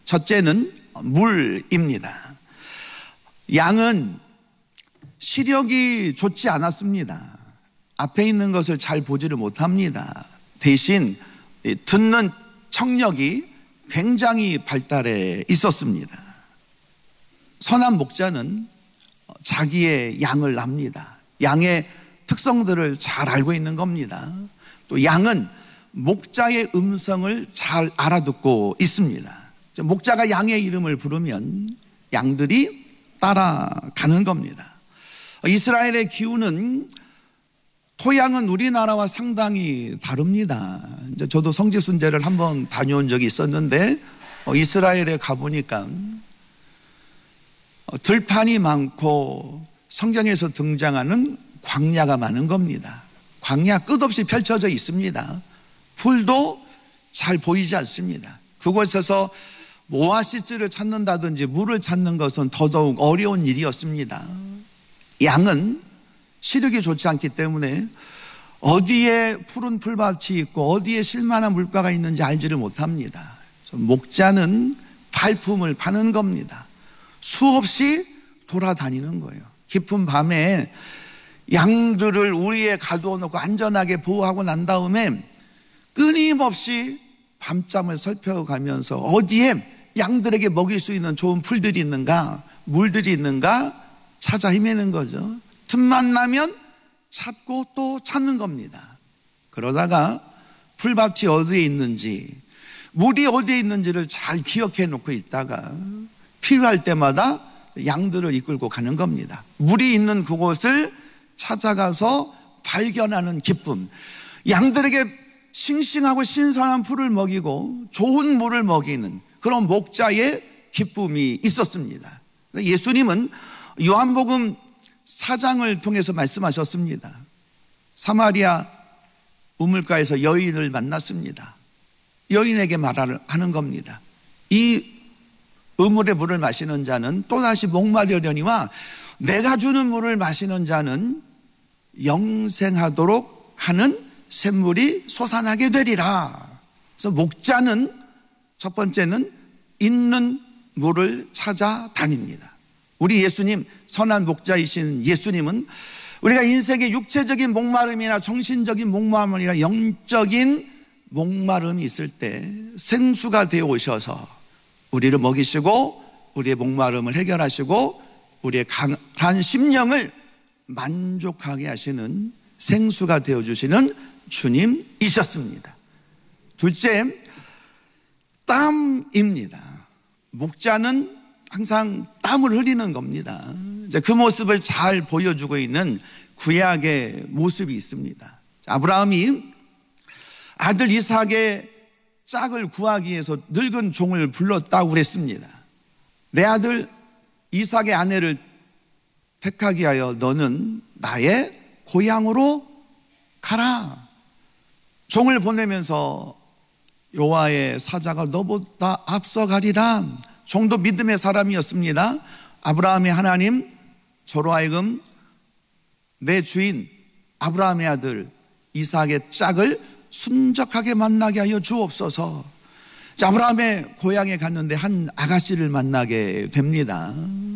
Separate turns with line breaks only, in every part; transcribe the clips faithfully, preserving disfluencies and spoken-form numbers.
첫째는 물입니다. 양은 시력이 좋지 않았습니다. 앞에 있는 것을 잘 보지를 못합니다. 대신 듣는 청력이 굉장히 발달해 있었습니다. 선한 목자는 자기의 양을 압니다. 양의 특성들을 잘 알고 있는 겁니다. 또 양은 목자의 음성을 잘 알아듣고 있습니다. 목자가 양의 이름을 부르면 양들이 따라가는 겁니다. 이스라엘의 기후는 토양은 우리나라와 상당히 다릅니다. 이제 저도 성지순례를 한번 다녀온 적이 있었는데 이스라엘에 가보니까 들판이 많고 성경에서 등장하는 광야가 많은 겁니다. 광야 끝없이 펼쳐져 있습니다. 풀도 잘 보이지 않습니다. 그곳에서 오아시스를 찾는다든지 물을 찾는 것은 더더욱 어려운 일이었습니다. 양은 시력이 좋지 않기 때문에 어디에 푸른 풀밭이 있고 어디에 쉴만한 물가가 있는지 알지를 못합니다. 목자는 발품을 파는 겁니다. 수없이 돌아다니는 거예요. 깊은 밤에 양들을 우리에 가두어 놓고 안전하게 보호하고 난 다음에 끊임없이 밤잠을 살펴가면서 어디에 양들에게 먹일 수 있는 좋은 풀들이 있는가, 물들이 있는가 찾아 헤매는 거죠. 틈만 나면 찾고 또 찾는 겁니다. 그러다가 풀밭이 어디에 있는지, 물이 어디에 있는지를 잘 기억해 놓고 있다가 필요할 때마다 양들을 이끌고 가는 겁니다. 물이 있는 그곳을 찾아가서 발견하는 기쁨. 양들에게 싱싱하고 신선한 풀을 먹이고 좋은 물을 먹이는 그런 목자의 기쁨이 있었습니다. 예수님은 요한복음 사 장을 통해서 말씀하셨습니다. 사마리아 우물가에서 여인을 만났습니다. 여인에게 말하는 겁니다. 이 우물의 물을 마시는 자는 또다시 목마르려니와 내가 주는 물을 마시는 자는 영생하도록 하는 샘물이 솟아나게 되리라. 그래서 목자는 첫 번째는 있는 물을 찾아다닙니다. 우리 예수님, 선한 목자이신 예수님은 우리가 인생의 육체적인 목마름이나 정신적인 목마름이나 영적인 목마름이 있을 때 생수가 되어 오셔서 우리를 먹이시고 우리의 목마름을 해결하시고 우리의 강한 심령을 만족하게 하시는 생수가 되어주시는 주님이셨습니다. 둘째, 땀입니다. 목자는 항상 땀을 흘리는 겁니다. 이제 그 모습을 잘 보여주고 있는 구약의 모습이 있습니다. 아브라함이 아들 이삭의 짝을 구하기 위해서 늙은 종을 불렀다고 그랬습니다. 내 아들 이삭의 아내를 택하기 위하여 너는 나의 고향으로 가라. 종을 보내면서 여호와의 사자가 너보다 앞서가리라. 종도 믿음의 사람이었습니다. 아브라함의 하나님, 저로 하여금 내 주인 아브라함의 아들 이삭의 짝을 순적하게 만나게 하여 주옵소서. 아브라함의 고향에 갔는데 한 아가씨를 만나게 됩니다.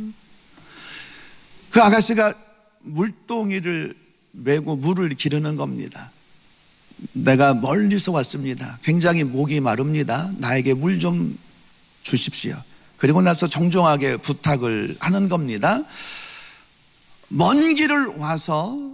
그 아가씨가 물동이를 메고 물을 기르는 겁니다. 내가 멀리서 왔습니다. 굉장히 목이 마릅니다. 나에게 물 좀 주십시오. 그리고 나서 정중하게 부탁을 하는 겁니다. 먼 길을 와서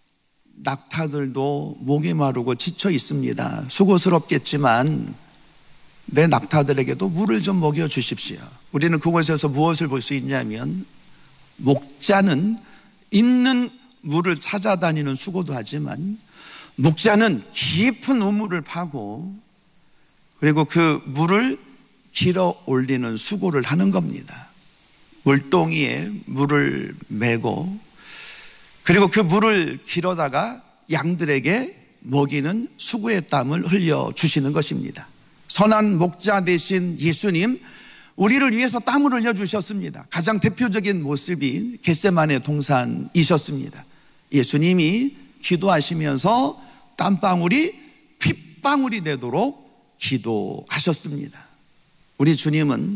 낙타들도 목이 마르고 지쳐 있습니다. 수고스럽겠지만 내 낙타들에게도 물을 좀 먹여 주십시오. 우리는 그곳에서 무엇을 볼 수 있냐면 목자는 있는 물을 찾아다니는 수고도 하지만 목자는 깊은 우물을 파고 그리고 그 물을 길어 올리는 수고를 하는 겁니다. 물동이에 물을 메고 그리고 그 물을 길어다가 양들에게 먹이는 수고의 땀을 흘려주시는 것입니다. 선한 목자 되신 예수님, 우리를 위해서 땀을 흘려주셨습니다. 가장 대표적인 모습이 겟세마네 동산이셨습니다. 예수님이 기도하시면서 땀방울이 핏방울이 되도록 기도하셨습니다. 우리 주님은